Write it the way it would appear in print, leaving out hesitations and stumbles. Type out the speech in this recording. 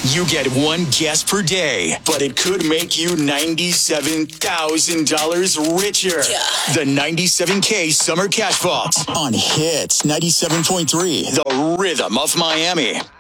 You get one guess per day, but it could make you $97,000 richer. Yeah. The 97K Summer Cash Vault on Hits 97.3, the rhythm of Miami.